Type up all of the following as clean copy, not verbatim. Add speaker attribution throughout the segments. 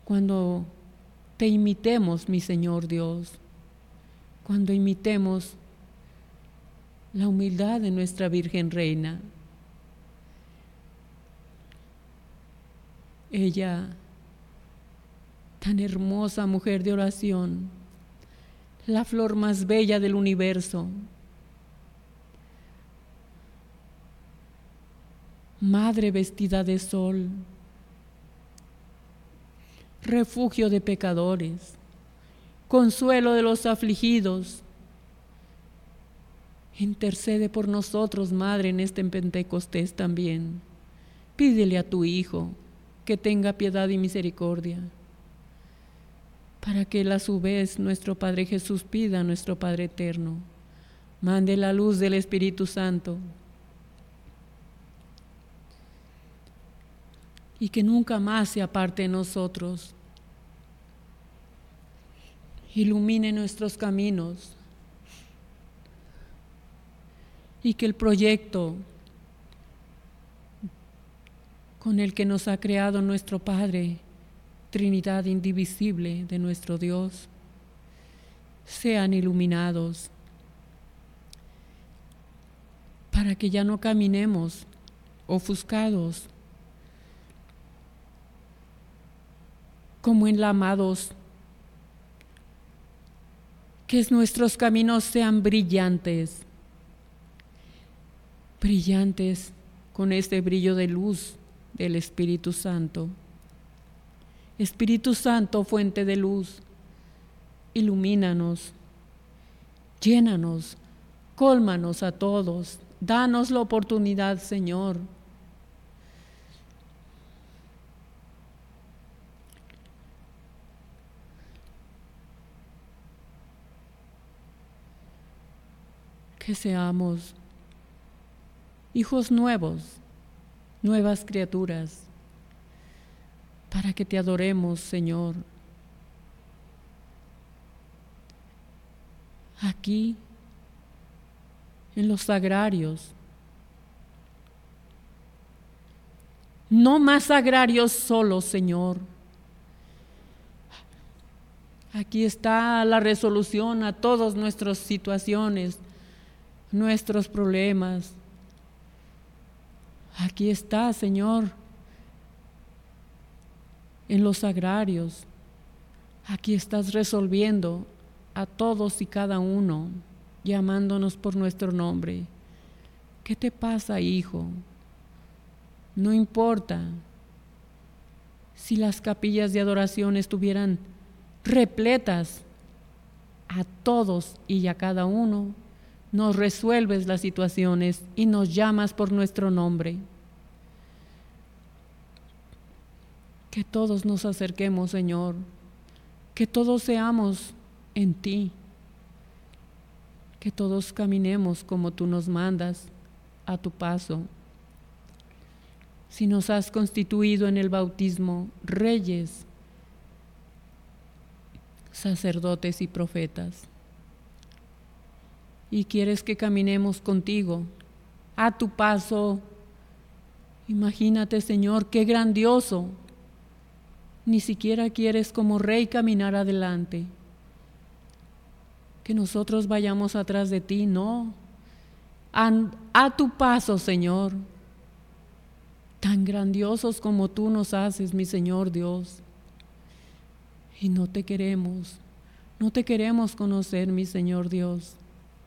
Speaker 1: cuando te imitemos, mi Señor Dios, cuando imitemos la humildad de nuestra Virgen Reina. Ella, tan hermosa mujer de oración, la flor más bella del universo, madre vestida de sol, refugio de pecadores, consuelo de los afligidos. Intercede por nosotros, Madre, en este Pentecostés también. Pídele a tu Hijo que tenga piedad y misericordia, para que Él a su vez, nuestro Padre Jesús, pida a nuestro Padre eterno, mande la luz del Espíritu Santo y que nunca más se aparte de nosotros. Ilumine nuestros caminos y que el proyecto con el que nos ha creado nuestro Padre, Trinidad indivisible de nuestro Dios, sean iluminados para que ya no caminemos ofuscados como enlamados, que nuestros caminos sean brillantes, brillantes con este brillo de luz del Espíritu Santo. Espíritu Santo, fuente de luz, ilumínanos, llénanos, cólmanos a todos, danos la oportunidad, Señor. Que seamos hijos nuevos, nuevas criaturas, para que te adoremos, Señor. Aquí, en los sagrarios, no más sagrarios solos, Señor. Aquí está la resolución a todas nuestras situaciones, nuestros problemas. Aquí está, Señor, en los sagrarios. Aquí estás resolviendo a todos y cada uno, llamándonos por nuestro nombre. ¿Qué te pasa, hijo? No importa si las capillas de adoración estuvieran repletas, a todos y a cada uno nos resuelves las situaciones y nos llamas por nuestro nombre. Que todos nos acerquemos, Señor, que todos seamos en ti, que todos caminemos como tú nos mandas a tu paso. Si nos has constituido en el bautismo reyes, sacerdotes y profetas, y quieres que caminemos contigo a tu paso, imagínate, Señor, qué grandioso. Ni siquiera quieres como rey caminar adelante, que nosotros vayamos atrás de ti, no. A tu paso, Señor, tan grandiosos como tú nos haces, mi Señor Dios. Y no te queremos conocer, mi Señor Dios.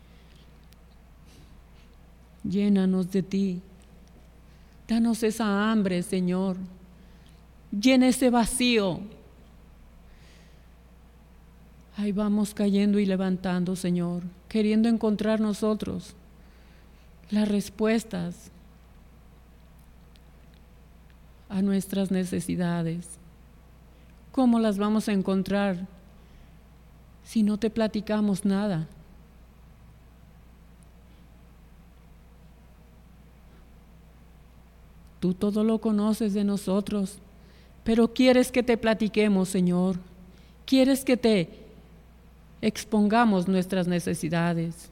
Speaker 1: Llénanos de ti, danos esa hambre, Señor. Llena ese vacío. Ahí vamos cayendo y levantando, Señor, queriendo encontrar nosotros las respuestas a nuestras necesidades. ¿Cómo las vamos a encontrar si no te platicamos nada? Tú todo lo conoces de nosotros, pero quieres que te platiquemos, Señor. Quieres que te expongamos nuestras necesidades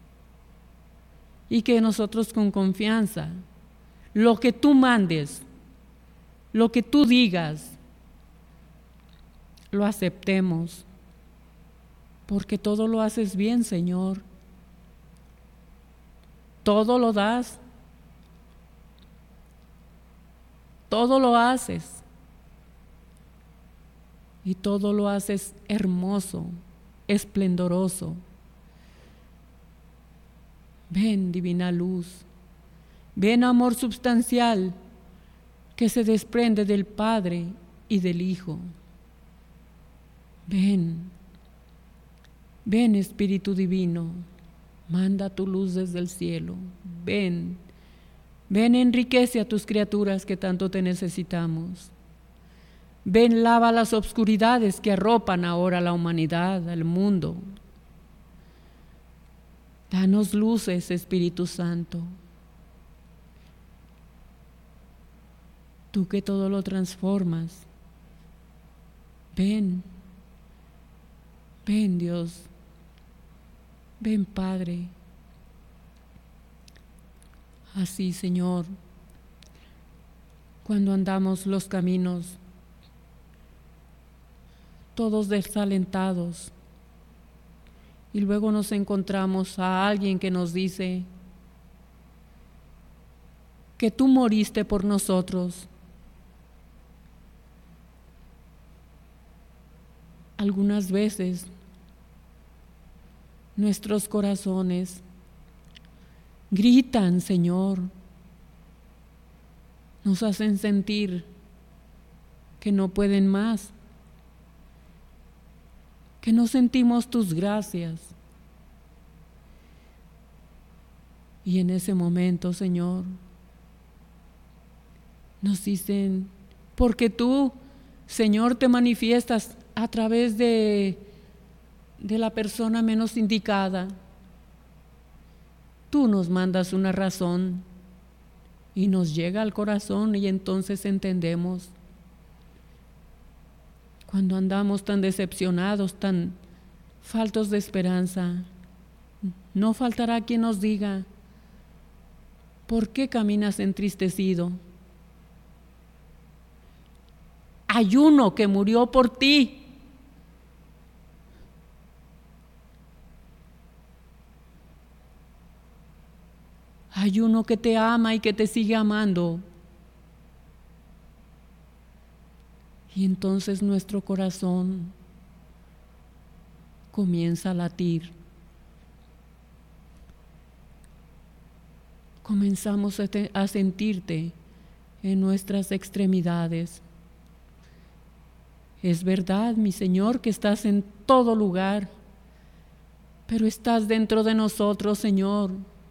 Speaker 1: y que nosotros con confianza, lo que tú mandes, lo que tú digas, lo aceptemos, porque todo lo haces bien, Señor. Todo lo das, todo lo haces, y todo lo haces hermoso, esplendoroso. Ven, divina luz, ven, amor substancial que se desprende del Padre y del Hijo. Ven, ven, Espíritu Divino, manda tu luz desde el cielo. Ven, ven, enriquece a tus criaturas que tanto te necesitamos. Ven, lava las obscuridades que arropan ahora a la humanidad, al mundo. Danos luces, Espíritu Santo. Tú que todo lo transformas. Ven, ven, Dios. Ven, Padre. Así, Señor, cuando andamos los caminos, todos desalentados, y luego nos encontramos a alguien que nos dice que tú moriste por nosotros. Algunas veces nuestros corazones gritan, Señor, nos hacen sentir que no pueden más, que no sentimos tus gracias. Y en ese momento, Señor, nos dicen, porque tú, Señor, te manifiestas a través de la persona menos indicada. Tú nos mandas una razón y nos llega al corazón, y entonces entendemos. Cuando andamos tan decepcionados, tan faltos de esperanza, no faltará quien nos diga, ¿por qué caminas entristecido? Hay uno que murió por ti. Hay uno que te ama y que te sigue amando. Y entonces nuestro corazón comienza a latir. Comenzamos a sentirte en nuestras extremidades. Es verdad, mi Señor, que estás en todo lugar, pero estás dentro de nosotros, Señor.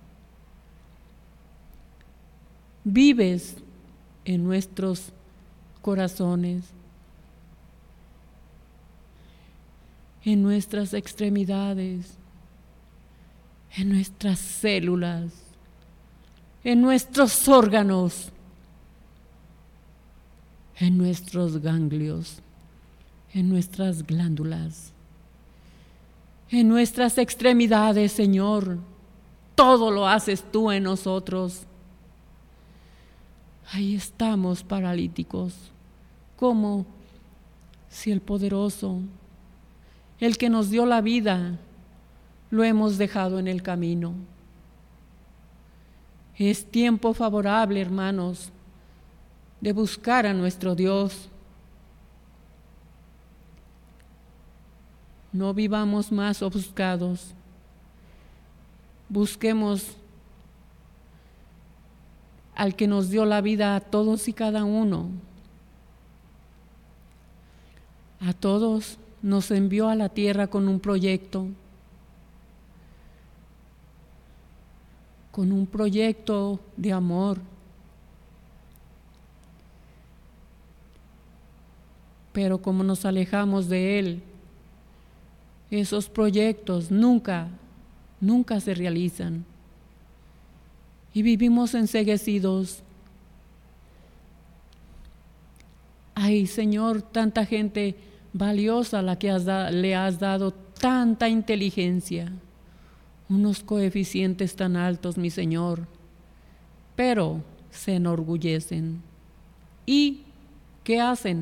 Speaker 1: Vives en nuestros corazones, en nuestras extremidades, en nuestras células, en nuestros órganos, en nuestros ganglios, en nuestras glándulas, en nuestras extremidades, Señor. Todo lo haces tú en nosotros. Ahí estamos paralíticos, como si el poderoso, el que nos dio la vida, lo hemos dejado en el camino. Es tiempo favorable, hermanos, de buscar a nuestro Dios. No vivamos más ofuscados. Busquemos al que nos dio la vida a todos y cada uno. A todos nos envió a la tierra con un proyecto de amor. Pero como nos alejamos de Él, esos proyectos nunca se realizan. Y vivimos enceguecidos. Ay, Señor, tanta gente valiosa a la que le has dado tanta inteligencia, unos coeficientes tan altos, mi Señor, pero se enorgullecen. ¿Y qué hacen?